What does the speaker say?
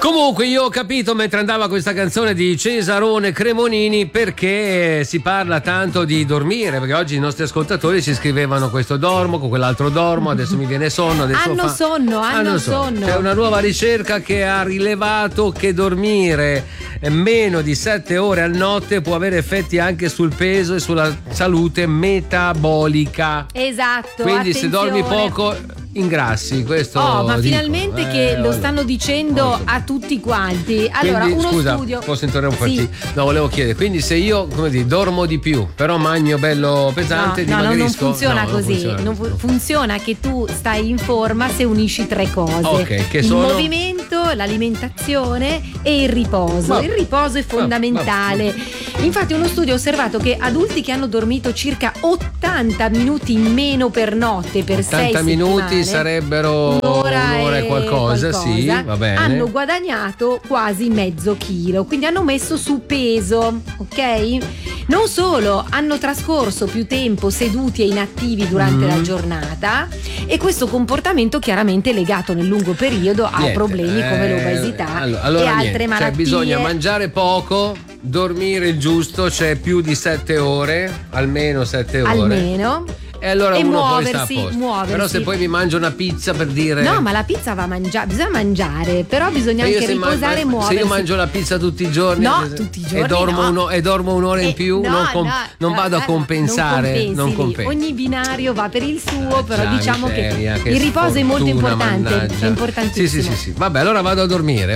Comunque io ho capito mentre andava questa canzone di Cesarone Cremonini perché si parla tanto di dormire, perché oggi i nostri ascoltatori ci scrivevano questo dormo, con quell'altro dormo, adesso mi viene sonno, adesso hanno sonno. C'è una nuova ricerca che ha rilevato che dormire meno di 7 ore al notte può avere effetti anche sul peso e sulla salute metabolica. Esatto. Quindi attenzione. se dormi poco ingrassi, questo ma dico. finalmente che lo stanno dicendo a tutti quanti. Allora, quindi, uno scusa, studio. posso interromperti? Sì. No, volevo chiedere, quindi se io, come dire, dormo di più, però magno bello pesante, No, non dimagrisco? funziona No, così. non funziona. Funziona che tu stai in forma se unisci 3 cose: Ok, che il sono? movimento, l'alimentazione e il riposo. Il riposo è fondamentale. Infatti uno studio ha osservato che adulti che hanno dormito circa 80 minuti in meno per notte per 6 80 minuti sarebbero un'ora e qualcosa, sì, va bene. Hanno guadagnato quasi mezzo chilo, quindi hanno messo su peso, ok? Non solo, hanno trascorso più tempo seduti e inattivi durante la giornata, e questo comportamento chiaramente è legato nel lungo periodo a problemi come l'obesità e altre malattie. Cioè bisogna mangiare poco, dormire il giusto, cioè più di 7 ore, almeno 7 ore. Almeno. E allora uno muoversi, poi sta a posto. muoversi. Però se poi mi mangio una pizza, per dire. No, ma la pizza va mangiata, bisogna mangiare, però bisogna anche riposare e muoversi. Se io mangio la pizza tutti i giorni, no, tutti i giorni e dormo un'ora in più, non vado a compensare. Non compensi. Ogni binario va per il suo, però diciamo miseria, che il riposo è molto importante. Mannaggia. È importantissimo. Sì. Vabbè, allora vado a dormire.